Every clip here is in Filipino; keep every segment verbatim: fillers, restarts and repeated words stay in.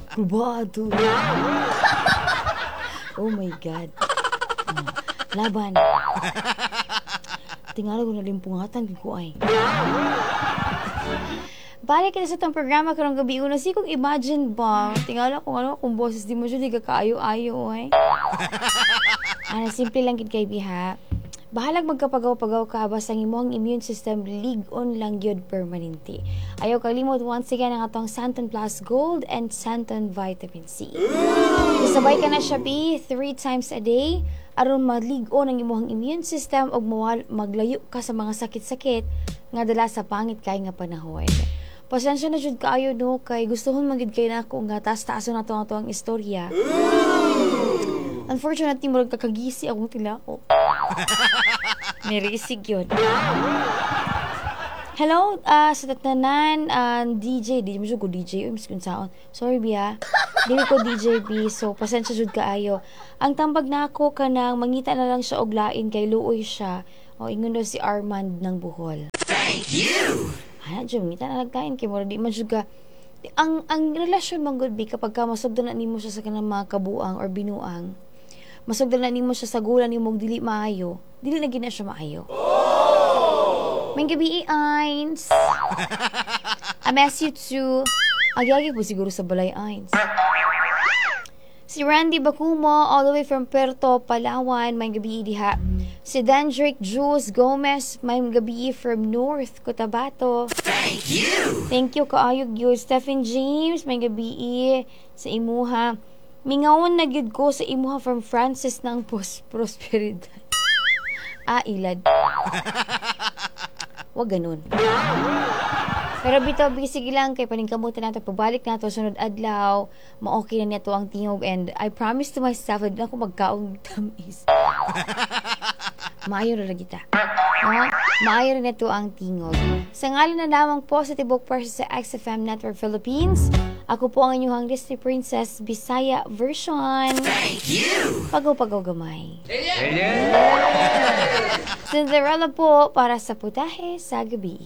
Krubado. Oh my God. Hmm. Laban. Tingala ko na limpungatan ko ay. Balik kita sa itong programa karong gabi una. Si kong imagine ba? Tingala ko ano kung boses di mo siya di ka kaayo-ayo ay. Ano, simple lang gid kay biha. Bahalag magkapagaw-pagaw ka basta ang imong immune system lig-on lang yun permanente. Ayaw kalimot once again ang atong Santon Plus Gold and Santon Vitamin C. Isabay ka na siya bi three times a day aron malig-on ang imong immune system ug maglayo ka sa mga sakit-sakit nga dala sa pangit kay nga panahon. Pasensya na jud kaayo no kay gustuhon magid kay nako nga taas-taason nato ato ang istorya. Unfortunately, murag kakagisi akong tilako. Nirisig yun. Hello, uh, sa tatanan, uh, D J. Di mo siya ko D J. Uy, miskin saon. Sorry, Bia. Di ko D J B. So, pasensya jud kaayo. Ang tambag na ako ka nang mangita na lang siya og lain kay luoy siya. O, ingon daw si Armand ng Bohol. Thank you! Hala, dyan, mangita na lang kain. Kaya murag di man siya ka. Ang, ang relasyon mang good, B, kapag ka masugdan na nimo siya sa kanang mga kabuang or binuang, masugdan na nimo siya sa gulan nimo dili maayo, dili na gina siya maayo. Oh! May gabi Ains. I miss you too. Agi-agi po siguro sa balay Ains. Si Randy Bakumo all the way from Puerto Palawan, may gabi diha. Si Dandrick Jules Gomez, may gabi from North Cotabato. Thank you. Thank you kaayog yun. Stephen James, may gabi sa imuha. Mingawon na gyud ko sa imuha from Francis ng pos- Prosperidad. Ah, ilad. Wag ganun. Pero bitaw, sige lang kay paningkamutan nato pabalik nato sunod adlaw. Ma-okay na niya to ang tingog and I promise to myself na ako magkaong tamis. Maayo na kita. No? Maayo na ito ang tingog. Sa ngalan na lamang po sa Tibok Press sa X F M Network Philippines, ako po ang inyong Disney Princess Bisaya version. Thank you! Pagaw-pagaw gamay. Cinderella po para sa putahe sa gabi.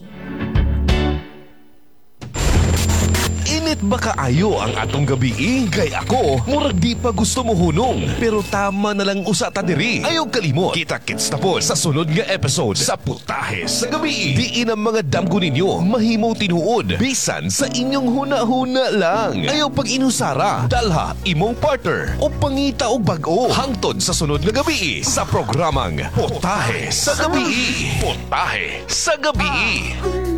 Init ba kaayo ang atong gabi? Kay ako, murag di pa gusto mo hunong. Pero tama na lang usa ta diri. Ayaw kalimot. Kita-kits na po sa sunod nga episode sa Putahe sa Gabi. Diin ang mga damgo ninyo mahimo tinuod. Bisan sa inyong huna-huna lang. Ayaw pag inusara. Dalha imong partner o pangita og bag-o. Hangtod sa sunod nga gabi sa programang Putahe sa Gabi. Putahe sa Gabi.